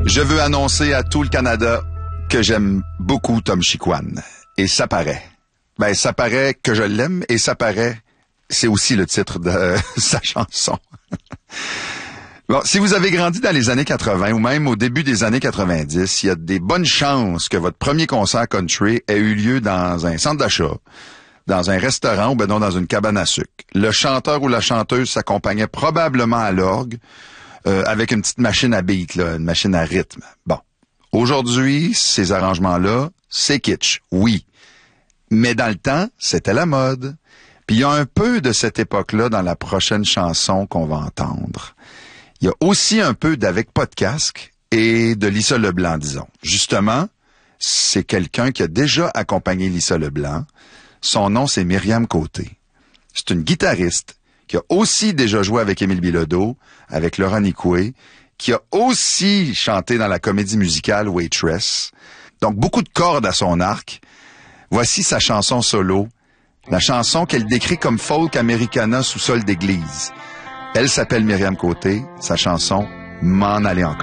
Je veux annoncer à tout le Canada que j'aime beaucoup Tom Chicoine. Et ça paraît. Ben, ça paraît que je l'aime et ça paraît, c'est aussi le titre de sa chanson. Bon, si vous avez grandi dans les années 80 ou même au début des années 90, il y a des bonnes chances que votre premier concert country ait eu lieu dans un centre d'achat, dans un restaurant ou ben non dans une cabane à sucre. Le chanteur ou la chanteuse s'accompagnait probablement à l'orgue avec une petite machine à beat, là, une machine à rythme. Bon, aujourd'hui, ces arrangements-là, c'est kitsch, oui. Mais dans le temps, c'était la mode. Puis il y a un peu de cette époque-là dans la prochaine chanson qu'on va entendre. Il y a aussi un peu d'Avec pas de casque et de Lisa Leblanc, disons. Justement, c'est quelqu'un qui a déjà accompagné Lisa Leblanc. Son nom, c'est Myriam Côté. C'est une guitariste qui a aussi déjà joué avec Émile Bilodeau, avec Laurent Nicoué, qui a aussi chanté dans la comédie musicale Waitress. Donc, beaucoup de cordes à son arc. Voici sa chanson solo, la chanson qu'elle décrit comme folk americana sous sol d'église. Elle s'appelle Myriam Côté, sa chanson « M'en aller encore ».